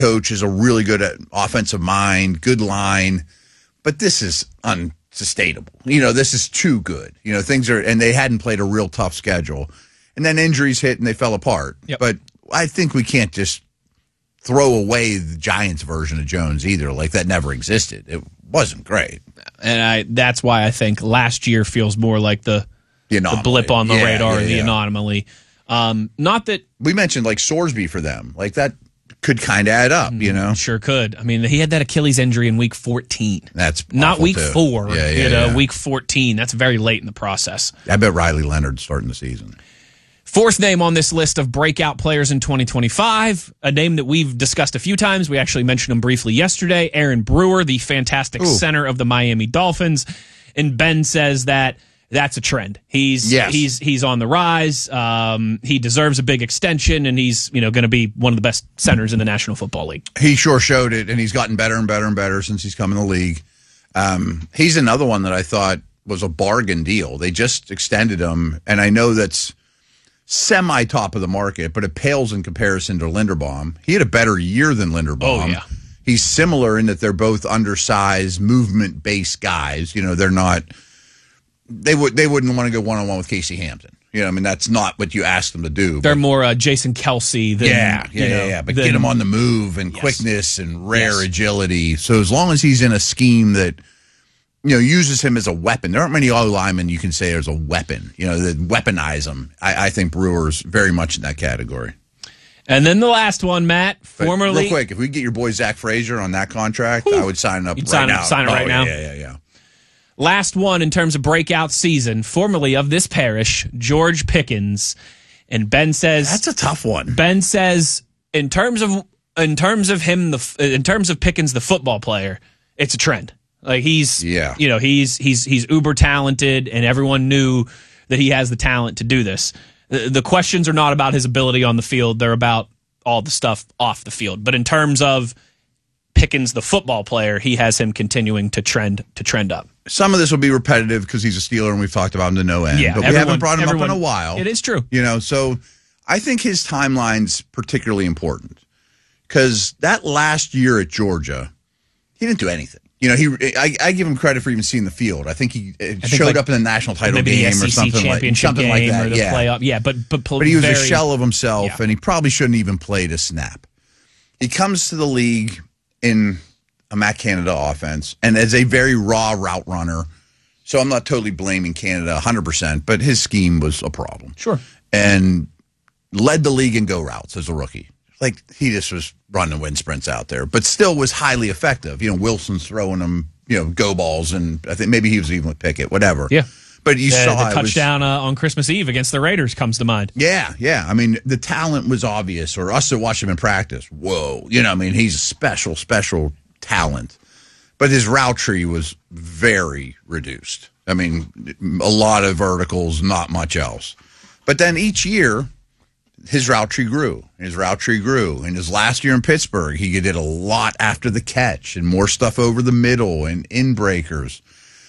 coach is a really good offensive mind, good line, but this is unsustainable. This is too good. Things are, and they hadn't played a real tough schedule. And then injuries hit and they fell apart. Yep. But I think we can't just throw away the Giants version of Jones either. Like, that never existed. It wasn't great. And that's why I think last year feels more like the blip on the radar, the anomaly. Not that we mentioned like Sorsby for them. Like, that could kind of add up, Sure could. I mean, he had that Achilles injury in week 14. That's not week too. 4. Week 14. That's very late in the process. I bet Riley Leonard's starting the season. Fourth name on this list of breakout players in 2025, a name that we've discussed a few times. We actually mentioned him briefly yesterday. Aaron Brewer, the fantastic center of the Miami Dolphins. And Ben says that's a trend. He's on the rise. He deserves a big extension, and he's going to be one of the best centers in the National Football League. He sure showed it, and he's gotten better and better and better since he's come in the league. He's another one that I thought was a bargain deal. They just extended him, and I know that's semi-top of the market, but it pales in comparison to Linderbaum. He had a better year than Linderbaum. Oh, yeah. He's similar in that they're both undersized, movement-based guys. They're not... They wouldn't want to go one-on-one with Casey Hampton. That's not what you asked them to do. They're more Jason Kelsey than... But get him on the move and quickness and rare agility. So as long as he's in a scheme that, uses him as a weapon. There aren't many O-linemen you can say there's a weapon, that weaponize him. I think Brewer's very much in that category. And then the last one, Matt, formerly... Real quick, if we get your boy Zach Frazier on that contract, I would sign up now. Sign it right now? Yeah. Last one in terms of breakout season, formerly of this parish, George Pickens. And Ben says... That's a tough one. Ben says, in terms of Pickens, the football player, it's a trend. Like, he's uber talented, and everyone knew that he has the talent to do this. The questions are not about his ability on the field; they're about all the stuff off the field. But in terms of Pickens, the football player, he has him continuing to trend up. Some of this will be repetitive because he's a Steeler, and we've talked about him to no end. Yeah, but we haven't brought him up in a while. It is true. So I think his timeline's particularly important because that last year at Georgia, he didn't do anything. I give him credit for even seeing the field. I think he showed up in the national title game or something like that. Or the playoff. Yeah, but he was a shell of himself, and he probably shouldn't even played a snap. He comes to the league in a Matt Canada offense and as a very raw route runner. So I'm not totally blaming Canada 100%, but his scheme was a problem. Sure. And led the league in go routes as a rookie. Like, he just was running wind sprints out there, but still was highly effective. Wilson's throwing him, go balls, and I think maybe he was even with Pickett, whatever. Yeah. But you saw the touchdown on Christmas Eve against the Raiders comes to mind. Yeah. I mean, the talent was obvious, or us that watched him in practice. Whoa. He's a special talent. But his route tree was very reduced. I mean, a lot of verticals, not much else. But then each year, his route tree grew. In his last year in Pittsburgh, he did a lot after the catch and more stuff over the middle and in breakers.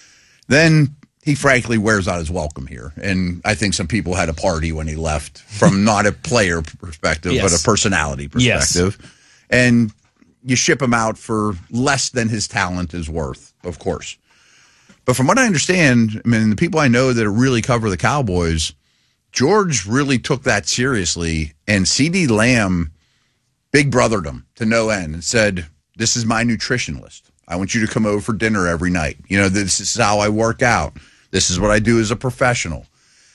Then he frankly wears out his welcome here. And I think some people had a party when he left from not a player perspective, but a personality perspective. Yes. And you ship him out for less than his talent is worth, of course. But from what I understand, the people I know that really cover the Cowboys, George really took that seriously, and CeeDee Lamb big brothered him to no end and said, "This is my nutrition list. I want you to come over for dinner every night. This is how I work out. This is what I do as a professional."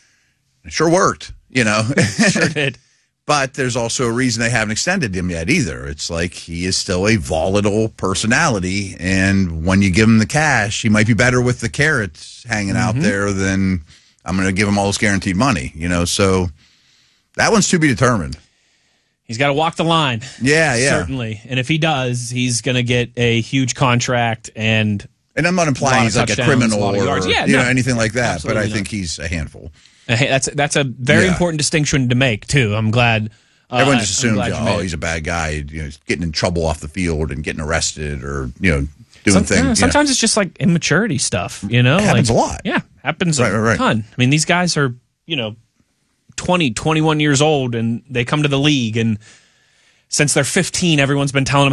It sure worked, Sure did. But there's also a reason they haven't extended him yet either. It's like he is still a volatile personality, and when you give him the cash, he might be better with the carrots hanging out there than I'm going to give him all this guaranteed money, So that one's to be determined. He's got to walk the line. Yeah. Certainly. And if he does, he's going to get a huge contract and I'm not implying he's like a criminal or anything like that, but I think he's a handful. That's a very important distinction to make, too. I'm glad. Everyone just assumes, he's a bad guy, he's getting in trouble off the field and getting arrested or, doing things. Sometimes it's just like immaturity stuff, It happens a lot. Yeah, happens a ton. I mean, these guys are, 20, 21 years old, and they come to the league, and since they're 15, everyone's been telling them